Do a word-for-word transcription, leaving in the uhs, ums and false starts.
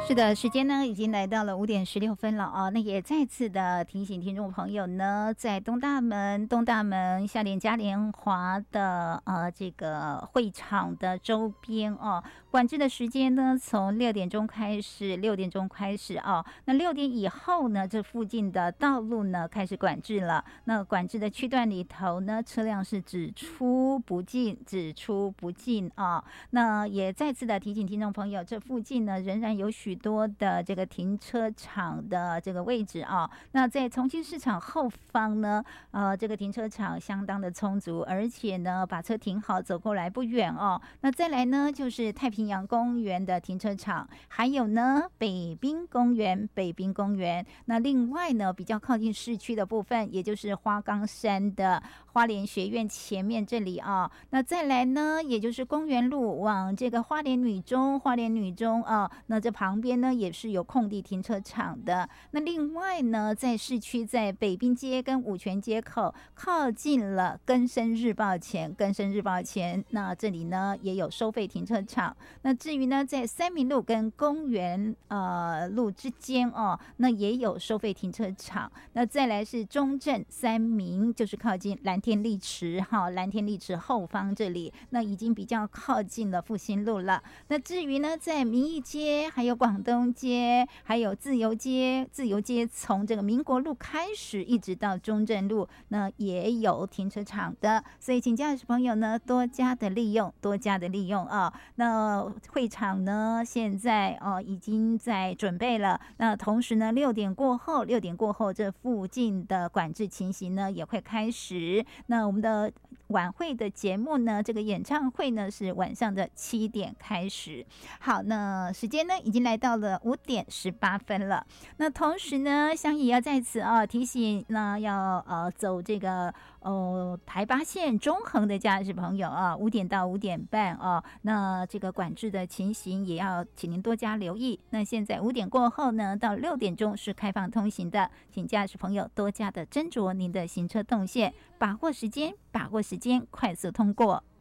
是的，时间呢已经来到了五点十六分了啊。那也再次的提醒听众朋友呢，在东大门、东大门夏联嘉年华的呃这个会场的周边哦，管制的时间呢从六点钟开始，六点钟开始哦。那六点以后呢，这附近的道路呢开始管制了。那管制的区段里头呢，车辆是只出不进，只出不进啊。那也再次的提醒听众朋友，这附近呢仍然有许多的这个停车场的这个位置啊，那在重庆市场后方呢，呃，这个停车场相当的充足，而且呢，把车停好，走过来不远哦。那再来呢，就是太平洋公园的停车场，还有呢，北滨公园，北滨公园。那另外呢，比较靠近市区的部分，也就是花岗山的花莲学院前面这里啊。那再来呢，也就是公园路往这个花莲女中，花莲女中啊，那这旁边边呢也是有空地停车场的。那另外呢，在市区，在北滨街跟五权街口靠近了更生日报前，更生日报前，那这里呢也有收费停车场。那至于呢，在三民路跟公园呃路之间哦，那也有收费停车场。那再来是中正三民，就是靠近蓝天丽池哈，蓝天丽池后方这里，那已经比较靠近了复兴路了。那至于呢，在民义街还有广东街，还有自由街，自由街从这个民国路开始一直到中正路，那也有停车场的，所以请驾驶朋友呢多加的利用，多加的利用啊。那会场呢现在哦已经在准备了，那同时呢六点过后，六点过后这附近的管制情形呢也会开始。那我们的晚会的节目呢，这个演唱会呢是晚上的七点开始。好，那时间呢已经来到了五点十八分了。那同时呢，香怡要在此啊提醒，那要呃走这个呃台八线中横的驾驶朋友啊，五点到五点半啊，那这个管制的情形也要请您多加留意。那现在五点过后呢，到六点钟是开放通行的，请驾驶朋友多加的斟酌您的行车动线，把握时间，把握时间，快速通过。